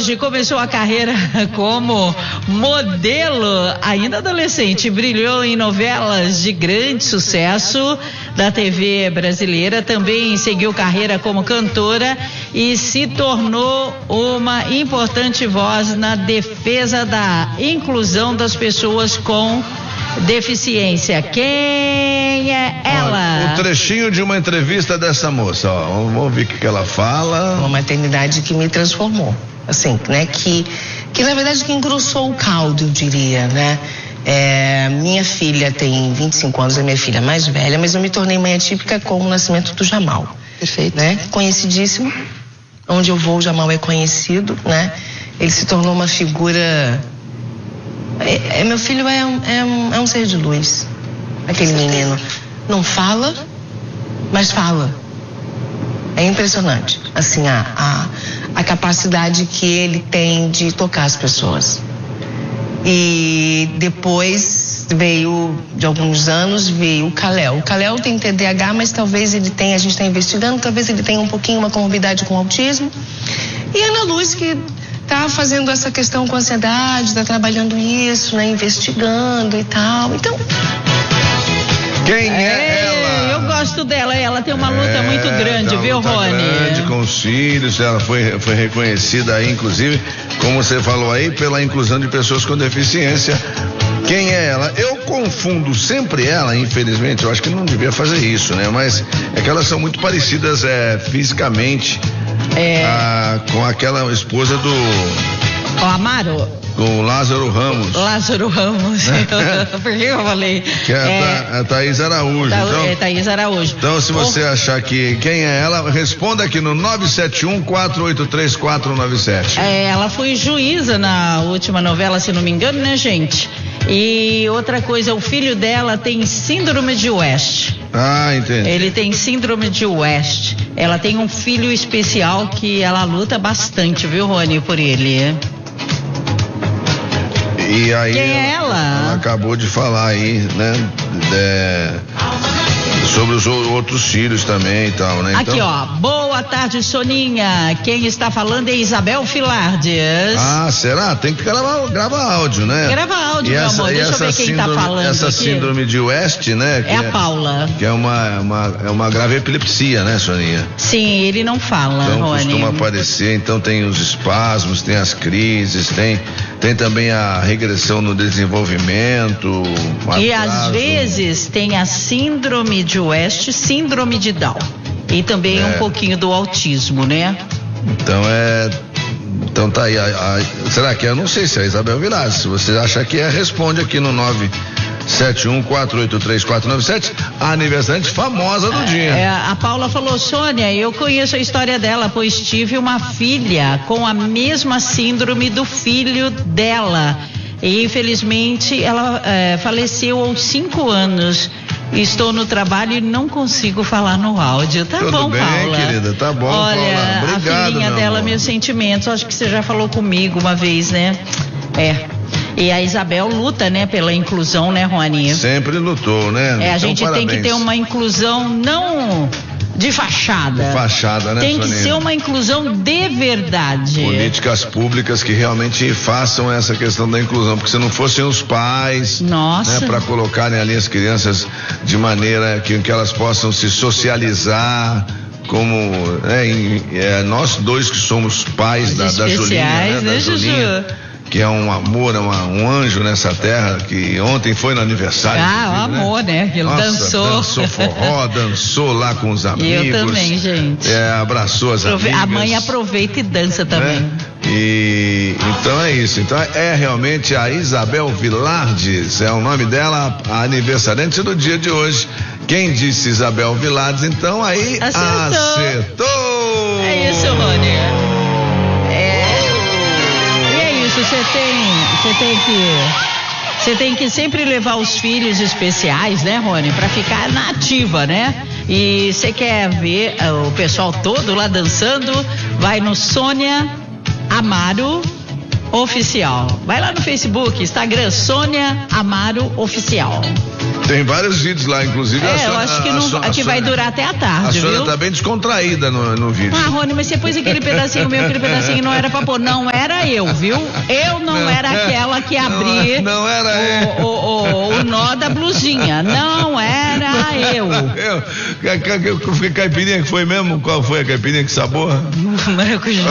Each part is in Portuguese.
hoje começou a carreira como modelo, ainda adolescente, brilhou em novelas de grande sucesso da TV brasileira, também seguiu carreira como cantora e se tornou uma importante voz na defesa da inclusão das pessoas com deficiência. Quem é ela? O trechinho de uma entrevista dessa moça, ó. Vamos ouvir o que ela fala. Uma maternidade que me transformou, assim, né? Que na verdade que engrossou o caldo, eu diria, né? Minha filha tem 25 anos, é minha filha mais velha, mas eu me tornei mãe atípica com o nascimento do Jamal. Perfeito. Né? Conhecidíssimo. Onde eu vou, o Jamal é conhecido, né? Ele se tornou uma figura. Meu filho é um ser de luz. Aquele menino não fala, mas fala. É impressionante, assim, a capacidade que ele tem de tocar as pessoas. E depois veio, de alguns anos, veio o Kalel. O Kalel tem TDAH, mas talvez ele tenha, a gente está investigando, talvez ele tenha um pouquinho uma comorbidade com autismo. E a Ana Luz, que tá fazendo essa questão com ansiedade, está trabalhando isso, né, investigando e tal. Então, quem é ela? Eu gosto dela, ela tem uma luta muito grande, viu, Rony? Grande com os filhos, ela foi reconhecida aí, inclusive, como você falou aí, pela inclusão de pessoas com deficiência. Quem é ela? Eu confundo sempre ela, infelizmente, eu acho que não devia fazer isso, né? Mas é que elas são muito parecidas fisicamente com aquela esposa do... O Amaro? Com o Lázaro Ramos. Lázaro Ramos. Por que eu falei? Que é a Thaís Araújo. Thaís Araújo. Então, se você achar que quem é ela, responda aqui no 971-483-497. Ela foi juíza na última novela, se não me engano, né, gente? E outra coisa, o filho dela tem síndrome de West. Ah, entendi. Ele tem síndrome de West. Ela tem um filho especial que ela luta bastante, viu, Rony, por ele. E aí, quem é ela? Ela acabou de falar aí, né? Sobre os outros filhos também e tal, né? Aqui, ó. Boa tarde, Soninha. Quem está falando é Isabel Filardes. Ah, será? Tem que gravar áudio, né? Grava áudio, meu amor. Deixa eu ver quem tá falando. Essa aqui. síndrome de West, né? É a Paula. Que é uma grave epilepsia, né, Soninha? Sim, ele não fala, então, Rony. Costuma aparecer, então tem os espasmos, tem as crises, tem também a regressão no desenvolvimento. E às vezes tem a síndrome de West, síndrome de Down. E também um pouquinho do autismo, né? Então tá aí. Será que é? Eu não sei se é a Isabel Vilares. Se você achar que é, responde aqui no 971-483-497, a aniversariante famosa do dia. A Paula falou: Sônia, eu conheço a história dela, pois tive uma filha com a mesma síndrome do filho dela. E infelizmente ela faleceu aos 5 anos. Estou no trabalho e não consigo falar no áudio. Tá Tudo bom, bem, Paula? Querida, tá bom, olha, Paula. Obrigado, a filhinha dela, amor. meus sentimentos. Acho que você já falou comigo uma vez, né? E a Isabel luta, né, pela inclusão, né, Rony? Sempre lutou, né? A então, gente parabéns. tem que ter uma inclusão não de fachada. De fachada, né, tem que Soninha? ser uma inclusão de verdade. Políticas públicas que realmente façam essa questão da inclusão, porque se não fossem os pais, nossa, né, para colocarem ali as crianças de maneira que elas possam se socializar, como nós dois que somos pais da Julinha, né, da Julinha, que é um amor, um anjo nessa terra, que ontem foi no aniversário. Amor, né? Que ele dançou forró, dançou lá com os amigos. Eu também, gente. Abraçou as amigas. A mãe aproveita e dança também. Né? E então é isso. Então é realmente a Isabel Vilardes, é o nome dela, a aniversariante do dia de hoje. Quem disse Isabel Vilardes, então aí acertou. É isso, Rony. Você tem que sempre levar os filhos especiais, né, Rony, pra ficar na ativa, né? E você quer ver o pessoal todo lá dançando, vai no Sônia Amaro Oficial. Vai lá no Facebook, Instagram, Sônia Amaro Oficial. Tem vários vídeos lá, inclusive. Eu acho que vai durar até a tarde, viu? A Sônia tá bem descontraída no vídeo. Rony, mas você pôs aquele pedacinho meu, aquele pedacinho não era pra pôr. Não era eu, viu? Eu não era aquela que abria o nó da blusinha. Não era eu. Que caipirinha que foi mesmo? Qual foi a caipirinha? Que sabor? Maracujá.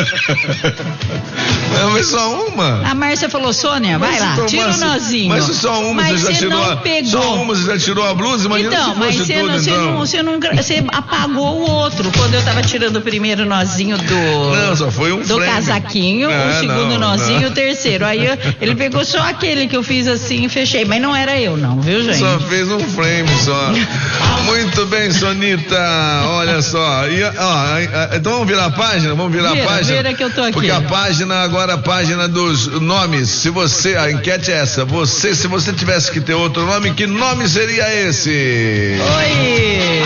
Não, mas só uma. A Márcia falou, Sônia, vai lá, tira o nozinho. Mas só uma, mas você já tirou. Não pegou. Só uma, você já tirou a blusa? Imagina então, se fosse você apagou o outro. Quando eu tava tirando o primeiro nozinho Não, só foi um do frame. Casaquinho, o segundo nozinho, o terceiro. Aí ele pegou só aquele que eu fiz assim e fechei. Mas não era eu não, viu, gente? Só fez um frame só. Muito bem, Sonita. Olha só. Então vamos virar a página? Vira que eu tô aqui. Porque a página agora, a página dos nomes. A enquete é essa. Se você tivesse que ter outro nome, que nome seria esse? Oi!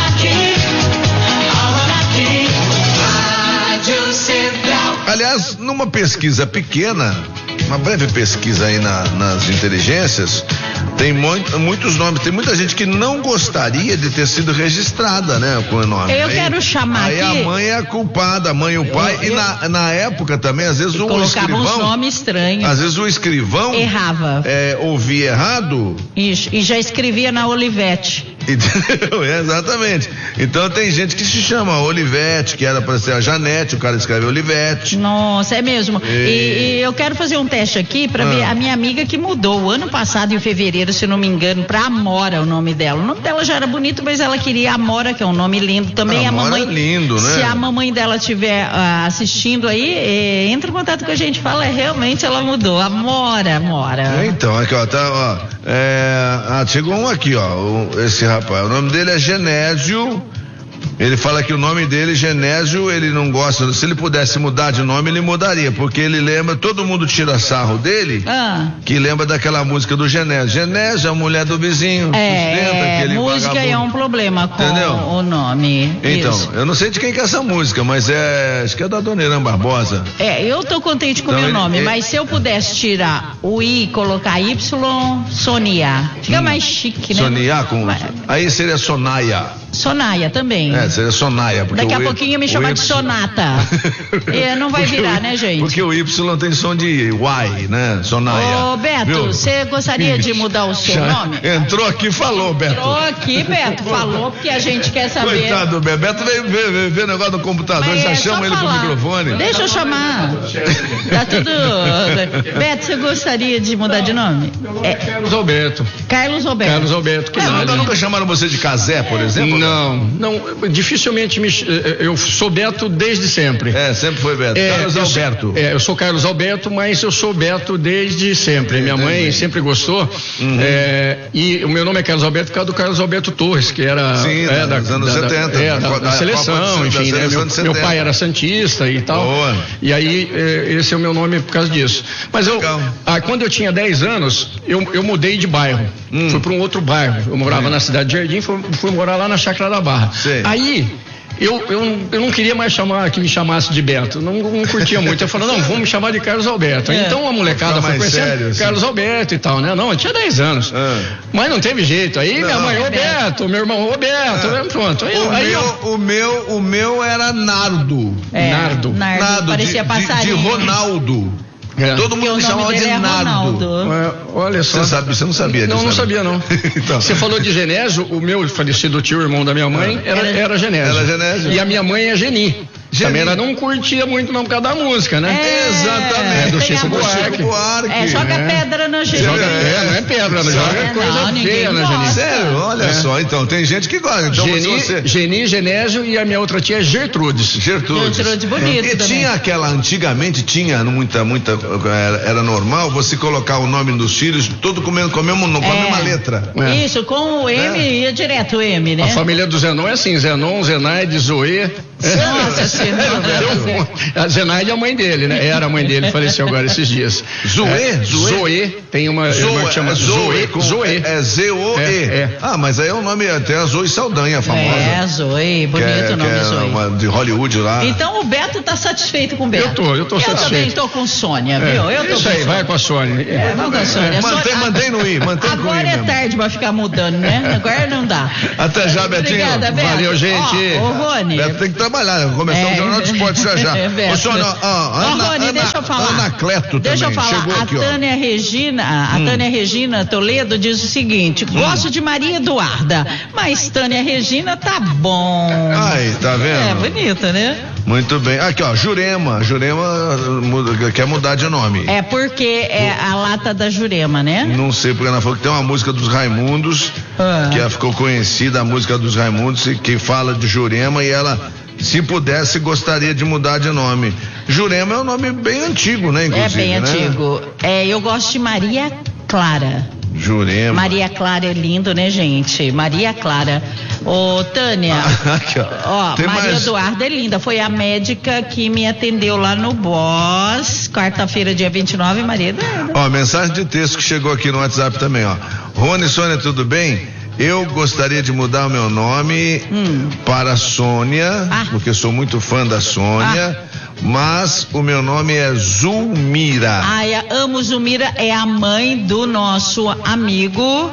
Aliás, numa pesquisa pequena, uma breve pesquisa aí nas inteligências, tem muitos nomes, tem muita gente que não gostaria de ter sido registrada, né, com o nome. Eu quero chamar aí aqui. A mãe é a culpada, a mãe e o pai, e na época também, às vezes o escrivão... uns nomes estranhos. Às vezes o escrivão... Errava. Ouvia errado. Isso, e já escrevia na Olivete. Entendeu? Exatamente. Então tem gente que se chama Olivete, que era para ser a Janete, o cara escreve Olivete. Nossa, é mesmo. E eu quero fazer um teste aqui para ver a minha amiga que mudou o ano passado, em fevereiro, se não me engano, para Amora, o nome dela. O nome dela já era bonito, mas ela queria Amora, que é um nome lindo também. Amora a mamãe, é lindo, né? Se a mamãe dela estiver assistindo aí, entra em contato com a gente, fala, realmente ela mudou. Amora. Então, aqui ó, chegou um aqui, ó, esse rapaz, o nome dele é Genésio. Ele fala que o nome dele, Genésio, ele não gosta. Se ele pudesse mudar de nome, ele mudaria, porque ele lembra, todo mundo tira sarro dele, que lembra daquela música do Genésio. Genésio, a mulher do vizinho. Música é um problema com o nome. Então, isso. Eu não sei de quem que é essa música, mas acho que é da Dona Irã Barbosa. Eu tô contente com o meu nome, mas se eu pudesse tirar o I e colocar Y, Sonia. Fica mais chique, né? Sonia, aí seria Sonaia. Sonaia também. Seria Sonaia. Daqui a pouquinho me chamar de Sonata. Não vai virar, né, gente? Porque o Y tem som de Y, né? Sonaia. Ô, Beto, você gostaria de mudar o seu nome? Entrou aqui e falou, Beto. Falou, porque a gente quer saber. Coitado do Beto veio ver o negócio do computador, já chama ele pro microfone. Deixa eu chamar. Tá tudo. Beto, você gostaria de mudar de nome? Carlos Alberto. Carlos Alberto. Nunca chamaram você de Casé, por exemplo? Não, dificilmente eu sou Beto desde sempre. Sempre foi Beto. Carlos Alberto. Eu sou Carlos Alberto, mas eu sou Beto desde sempre. Minha mãe sempre gostou. E o meu nome é Carlos Alberto por causa do Carlos Alberto Torres, que era dos anos 70. Da seleção, enfim, né? Meu pai era santista e tal. Boa. E aí, esse é o meu nome por causa disso. Mas quando eu tinha 10 anos, eu mudei de bairro. Fui para um outro bairro. Eu morava na cidade de Jardim, fui morar lá na Chácara da Barra. Aí eu não queria mais que me chamasse de Beto, não curtia muito. Eu falei, vamos me chamar de Carlos Alberto. Então a molecada foi conhecendo Carlos Alberto e tal, né? Não, eu tinha 10 anos. Mas não teve jeito. Aí minha mãe, Beto, meu irmão, Beto, pronto. O meu era Nardo. Nardo. Parecia passarinho. De Ronaldo. Todo mundo me chamava de Nardo. Olha só. Você não sabia disso? Não sabia, não. Então. Você falou de Genésio, o meu falecido tio, irmão da minha mãe, era Genésio. Era Genésio. E a minha mãe é Geni. Também ela não curtia muito não por causa da música, né? Exatamente. Do Chico Buarque. Joga pedra na Geni. Joga pedra, não é pedra, joga coisa feia na Geni. Sério, olha só. Então, tem gente que gosta. Então, Geni, Genésio e a minha outra tia é Gertrudes. Gertrudes bonito. E tinha aquela, antigamente era normal você colocar o nome dos filhos, todo com a mesma letra. Isso, com o M ia direto o M, né? A família do Zenon é assim, Zenon, Zenaide, Zoe, Nossa Senhora. A Zenaide é a mãe dele, né? Era a mãe dele, faleceu agora esses dias. Zoe? Tem uma irmã que chama Zoe. É Z-O-E. Ah, mas aí é o nome, até a Zoe Saldanha, famosa. É, Zoe, bonito o nome Zoe. Uma de Hollywood lá. Então o Beto tá satisfeito com o Beto. Eu tô satisfeito. Eu também tô com Sônia, viu? Eu tô isso aí, vai com a Sônia. Vamos com a Sônia. Mantém no I, agora é tarde pra ficar mudando, né? Agora não dá. Até já, Betinho. Obrigada, Beto. Valeu, gente. Ô, Rony. Beto tem que trabalhar, começar o Jornal do Esporte já. Ô, Sônia, Rony, deixa eu falar. Ana Cleto deixa também. eu falar. Chegou aqui, Tânia Regina Toledo diz o seguinte: gosto de Maria Eduarda, mas Tânia Regina tá bom. Ai, tá vendo? É bonita, né? Muito bem. Aqui, ó, Jurema quer mudar de nome. É porque é a lata da Jurema, né? Não sei, porque ela falou que tem uma música dos Raimundos, que ela ficou conhecida, a música dos Raimundos, que fala de Jurema, e ela, se pudesse, gostaria de mudar de nome. Jurema é um nome bem antigo, né, inclusive, é bem antigo. Eu gosto de Maria Clara. Jurema. Maria Clara é lindo, né, gente? Maria Clara. Ô, Tânia, aqui, ó. Maria Eduarda é linda. Foi a médica que me atendeu lá no Boss, quarta-feira, dia 29, Maria Eduarda. Ó, mensagem de texto que chegou aqui no WhatsApp também, ó. Rony, Sônia, tudo bem? Eu gostaria de mudar o meu nome para Sônia, porque sou muito fã da Sônia, mas o meu nome é Zulmira. Amo Zulmira, é a mãe do nosso amigo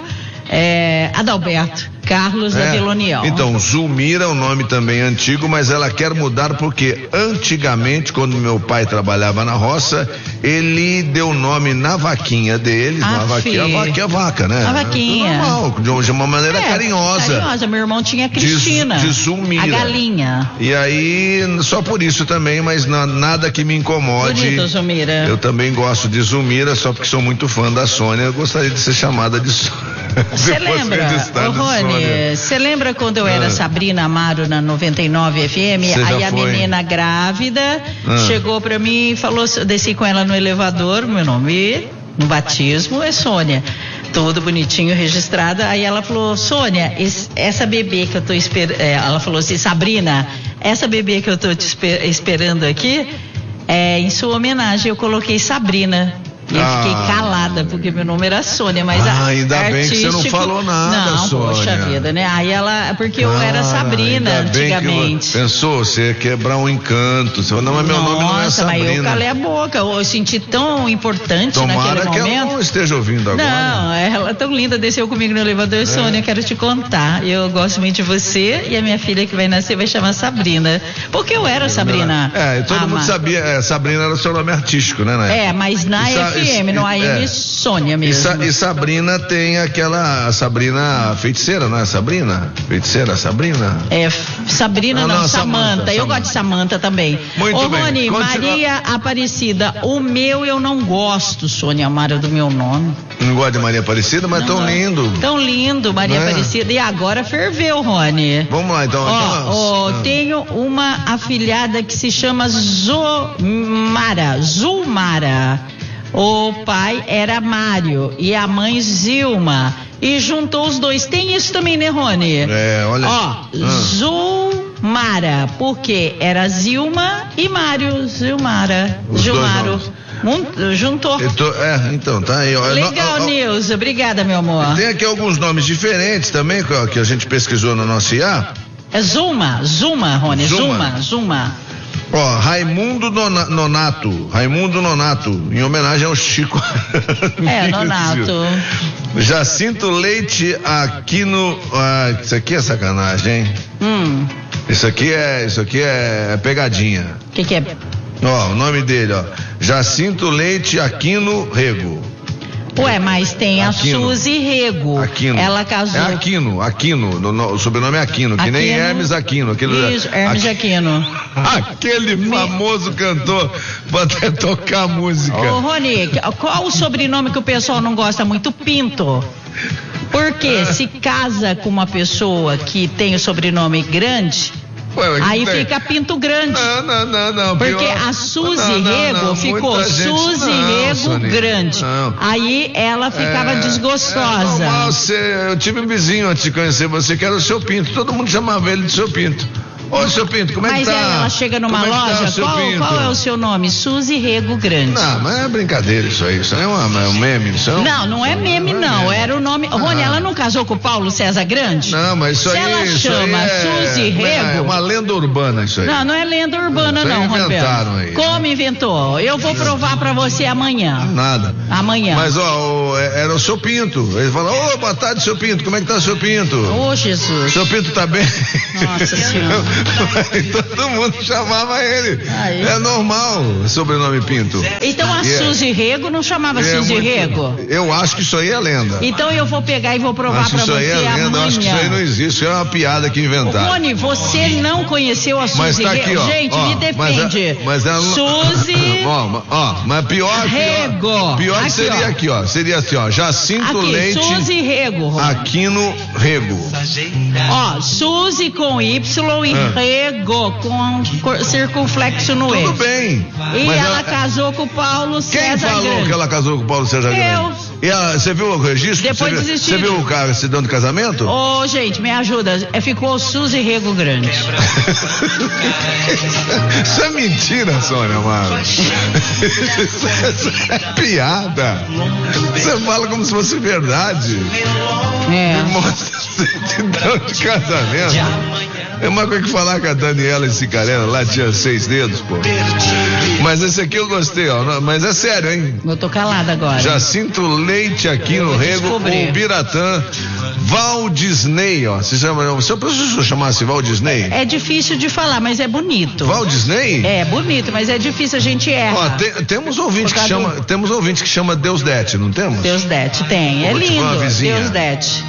Adalberto Carlos da Vila União. Então, Zulmira é um nome também antigo, mas ela quer mudar porque antigamente, quando meu pai trabalhava na roça, ele deu nome na vaquinha dele. A vaquinha é vaca, né? A vaquinha. Normal, de uma maneira carinhosa. Carinhosa. Meu irmão tinha Cristina. De Zulmira. A galinha. E aí, só por isso também, mas nada que me incomode. Bonito, Zulmira. Eu também gosto de Zulmira, só porque sou muito fã da Sônia. Eu gostaria de ser chamada de Sônia. Você lembra, Rony, você lembra quando eu era Sabrina Amaro na 99 FM? Aí a menina grávida chegou pra mim e falou, eu desci com ela no elevador, meu nome no batismo é Sônia. Tudo bonitinho, registrado. Aí ela falou, Sônia, essa bebê que eu tô esperando, ela falou assim, Sabrina, essa bebê que eu tô esperando aqui, em sua homenagem eu coloquei Sabrina. E eu fiquei calada, porque meu nome era Sônia, mas ainda bem que você não falou nada, Sônia. Poxa vida, né? Aí ela, porque eu era Sabrina antigamente. Pensou, você ia quebrar um encanto, você falou, não, mas meu nome não é Sabrina. Mas eu calei a boca, eu senti tão importante naquele momento. Tomara que ela não esteja ouvindo agora. Não, ela tão linda, desceu comigo no elevador, Sônia, quero te contar, eu gosto muito de você e a minha filha que vai nascer vai chamar Sabrina, porque eu era Sabrina. Todo mundo sabia, Sabrina era o seu nome artístico, né? Mas na FM, no AM, Sônia mesmo. E Sabrina tem aquela Sabrina feiticeira, não é Sabrina? Feiticeira, Sabrina? Sabrina não, Samanta. Eu gosto de Samanta também. Muito bem. Rony, Maria Aparecida, o meu eu não gosto, Sônia Amaro, do meu nome. Não gosta de Maria Aparecida, mas tão lindo. Tão lindo, Maria Aparecida. E agora ferveu, Rony. Vamos lá, então. Tenho uma afilhada que se chama Zulmara. O pai era Mário e a mãe Zilma. E juntou os dois. Tem isso também, né, Rony? Olha. Zulmara, porque era Zilma e Mário. Zilmaro. Juntou. Então, tá aí. Legal, Nilza. Obrigada, meu amor. Tem aqui alguns nomes diferentes também que a gente pesquisou no nosso IA. É Zuma, Rony. Zuma. Raimundo Nonato, em homenagem ao Chico. Nonato. Jacinto Leite Aquino. Isso aqui é sacanagem, hein? Isso aqui é pegadinha. O que é? O nome dele, Jacinto Leite Aquino Rego. Mas tem Aquino. a Suzy Rego. Aquino. Ela casou. Aquino. O sobrenome é Aquino, que nem Hermes Aquino. Isso, Hermes Aquino. Aquele famoso cantor, pode até tocar música. Rony, qual o sobrenome que o pessoal não gosta muito? Pinto. Porque se casa com uma pessoa que tem o sobrenome grande, aí fica Pinto Grande. Não. Porque a Suzy Rego ficou Suzy Rego Grande. Aí ela ficava desgostosa. Eu tive um vizinho antes de conhecer você que era o seu Pinto. Todo mundo chamava ele de seu Pinto. Ô, seu Pinto, como é que tá? Mas ela chega numa loja, qual é o seu nome? Suzy Rego Grande. Não, mas é brincadeira isso aí é um meme. Não é meme não, era o nome. Rony, ela não casou com o Paulo César Grande? Não, mas isso aí... ela chama Suzy Rego... É uma lenda urbana isso aí. Não é lenda urbana não, inventaram aí. Como inventou? Eu vou provar pra você amanhã. Nada. Amanhã. Mas, era o seu Pinto. Ele falou, boa tarde, seu Pinto, como é que tá seu Pinto? Ô, Jesus. Seu Pinto tá bem? Nossa Senhora. Todo mundo chamava ele. Aí. É normal, sobrenome Pinto. Então a Suzy Rego não chamava Suzy Rego? Eu acho que isso aí é lenda. Então eu vou pegar e vou provar pra você amanhã. Eu acho que isso aí não existe, isso é uma piada que inventaram. Rony, você não conheceu a Suzy Rego? Gente, me defende. Mas ela... Suzy... mas pior... Rego. Pior que seria aqui, ó. Seria assim, ó. Jacinto aqui, Leite... Suzy Rego, Rony. Aquino Rego. Suzy com Y e Rego com circunflexo no E. Tudo bem. E ela casou com o Paulo César Grande. Quem falou que ela casou com o Paulo César Grande? Você viu o registro? Depois desistiu. Você viu o cara se dando casamento? Gente, me ajuda. Ficou Suzy Rego Grande. Isso é mentira, Sônia Amaro. Isso é piada. Você fala como se fosse verdade. Mostra certidão de casamento. É uma coisa que falar com a Daniela e Cicarella, lá tinha 6 dedos, pô. Mas esse aqui eu gostei, ó. Mas é sério, hein? Eu tô calada agora. Jacinto Leite aqui no Rego, o Biratã, Walt Disney, ó. Se eu preciso chamasse Walt Disney? É difícil de falar, mas é bonito. Walt Disney? É bonito, mas é difícil, a gente erra. Ó, temos ouvinte que chama Deusdete, não temos? Deusdete, tem. É lindo. Deusdete.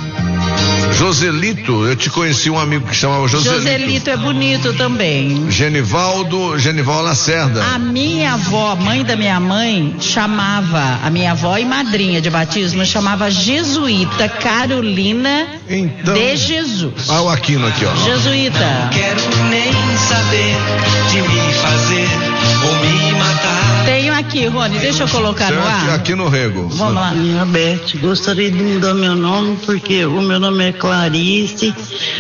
Joselito, eu te conheci um amigo que chamava Joselito. Joselito é bonito também. Genivaldo Lacerda. A minha avó, mãe da minha mãe, chamava, a minha avó e madrinha de batismo, chamava Jesuíta Carolina de Jesus. O Aquino aqui, ó. Jesuíta. Não quero nem saber de me fazer ou me matar. Tenho aqui, Rony, deixa eu colocar no ar. Aqui no Rego. Vamos lá. Minha Beth, gostaria de mudar meu nome porque o meu nome é Clarice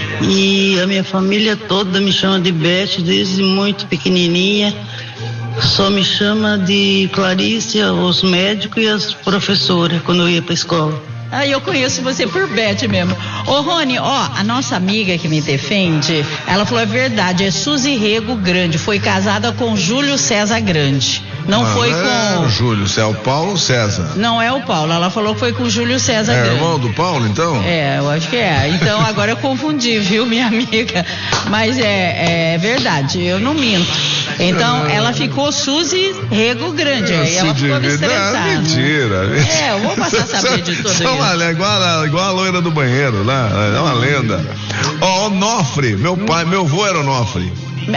e a minha família toda me chama de Beth desde muito pequenininha. Só me chama de Clarice os médicos e as professoras quando eu ia pra escola. Eu conheço você por Beth mesmo. Ô Rony, a nossa amiga que me defende, ela falou, é verdade, é Suzy Rego Grande, foi casada com Júlio César Grande. Não foi com... Júlio, é o Paulo César. Não é o Paulo, ela falou que foi com Júlio César Grande. É irmão do Paulo, então? Eu acho que é. Então agora eu confundi, viu, minha amiga? Mas é verdade, eu não minto. Então ela ficou Suzy Rego Grande, aí ela ficou me estressada. Mentira. Eu vou passar a saber de tudo isso. Igual a loira do banheiro, né? É uma lenda. Onofre, meu avô era Onofre.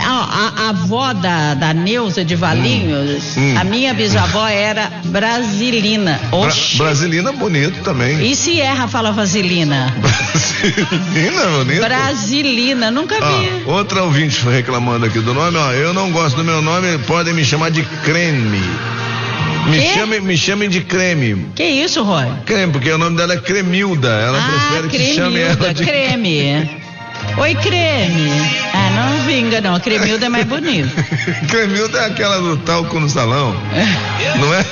A avó da Neuza de Valinhos, a minha bisavó era Brasilina. Brasilina bonito também. E se erra, fala Vasilina. Brasilina bonito? Brasilina, nunca vi. Outra ouvinte reclamando aqui do nome, eu não gosto do meu nome, podem me chamar de Creme. Me chamem de Creme. Que isso, Roy? Creme, porque o nome dela é Cremilda. Ela prefere que chame ela de Creme. Oi, Creme. Não vinga não, a Cremilda é mais bonito. Cremilda é aquela do talco no salão. Não é?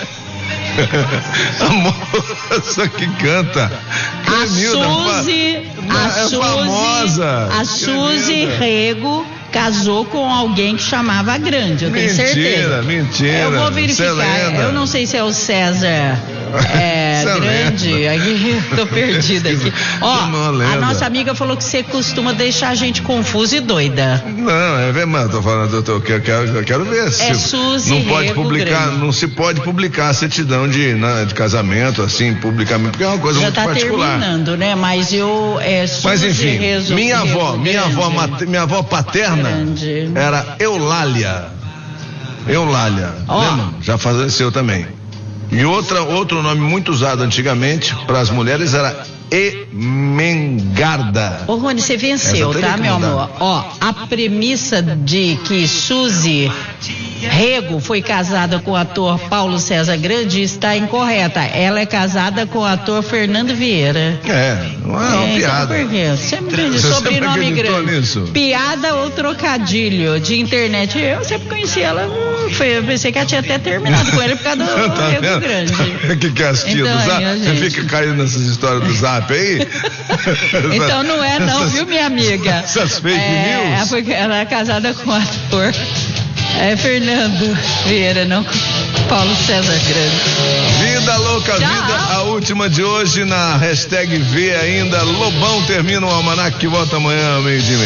A moça que canta. Cremilda. A Famosa. A Suzy Rego casou com alguém que chamava Grande, eu tenho certeza. Mentira. Eu vou verificar. Eu não sei se é o César Grande. Aqui, tô perdida aqui. A nossa amiga falou que você costuma deixar a gente confusa e doida. Não, mas tô falando, eu quero ver. Suzy não pode publicar, Grande. não se pode publicar a certidão de casamento assim publicamente, porque é uma coisa muito particular. Já tá terminando, né? Mas Mas enfim, minha avó paterna era Eulália. Lembra? Já faleceu também. E outro nome muito usado antigamente para as mulheres era Emengarda. Ô, Rony, você venceu, tá, meu amor? Ó, a premissa de que Suzy Rego foi casada com o ator Paulo César Grande está incorreta. Ela é casada com o ator Fernando Vieira. Não é uma piada. Então por quê? Sempre sobrenome grande. Nisso? Piada ou trocadilho de internet. Eu sempre conheci ela. Eu pensei que ela tinha até terminado com ele por causa do Rego Grande. Que as tias do Zap? Você fica caindo nessas histórias do Zap aí? Então não é não, viu, minha amiga? Essas fake news? Ela é casada com o ator Fernando Vieira, não com Paulo César Grande. Vida louca, tchau. Vida, a última de hoje na hashtag V ainda. Lobão termina o almanac que volta amanhã, meio-dia.